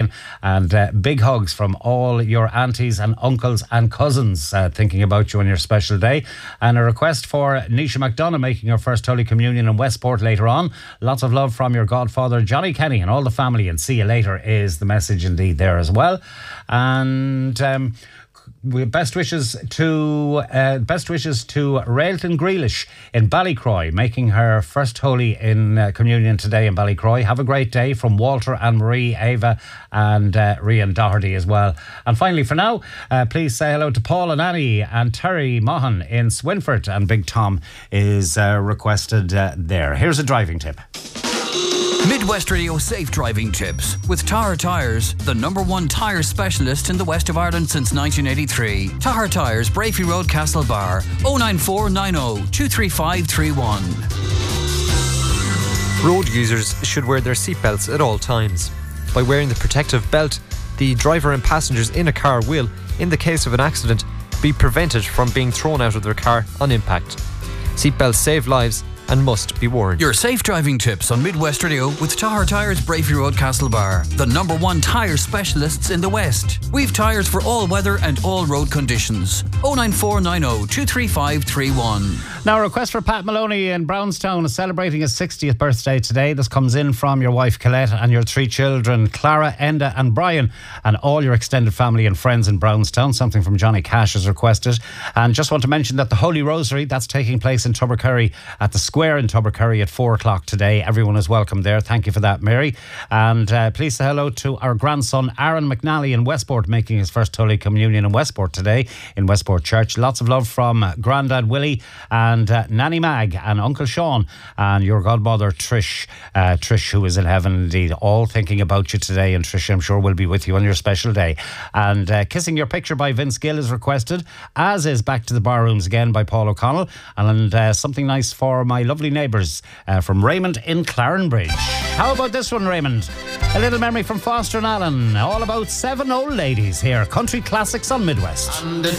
communion, and big hugs from all your aunties and uncles and cousins thinking about you on your special day. And a request for Nisha McDonough making her first Holy Communion in Westport later on. Lots of love from your godfather Johnny Kenny and all the family, and see you later is the message indeed there as well. And best wishes to Railton Grealish in Ballycroy, making her first Holy in Communion today in Ballycroy. Have a great day from Walter and Marie, Ava and Rian Doherty as well. And finally, for now, please say hello to Paul and Annie and Terry Mahan in Swinford, and Big Tom is requested there. Here's a driving tip. Midwest Radio Safe Driving Tips with Tahar Tyres, the #1 tyre specialist in the west of Ireland since 1983. Tahar Tyres, Brafey Road, Castlebar, 09490 23531. Road users should wear their seatbelts at all times. By wearing the protective belt, the driver and passengers in a car will, in the case of an accident, be prevented from being thrown out of their car on impact. Seatbelts save lives and must be worn. Your safe driving tips on Midwest Radio with Tahar Tyres, Brafey Road, Castlebar, the #1 tyre specialists in the West. We've tyres for all weather and all road conditions. 09490 23531. Now, a request for Pat Maloney in Brownstown, celebrating his 60th birthday today. This comes in from your wife Colette and your 3 children, Clara, Enda and Brian, and all your extended family and friends in Brownstown. Something from Johnny Cash is requested. And just want to mention that the Holy Rosary, that's taking place in Tubbercurry at the Square in Tubbercurry at 4 o'clock today. Everyone is welcome there. Thank you for that, Mary. And please say hello to our grandson Aaron McNally in Westport, making his first Holy Communion in Westport today in Westport Church. Lots of love from Grandad Willie and Nanny Mag and Uncle Sean and your godmother Trish, who is in heaven indeed, all thinking about you today. And Trish, I'm sure, will be with you on your special day. And Kissing Your Picture by Vince Gill is requested, as is Back to the Barrooms Again by Paul O'Connell, and something nice for my lovely neighbours from Raymond in Clarenbridge. How about this one, Raymond? A little memory from Foster and Allen, all about 7 old ladies here. Country classics on Midwest.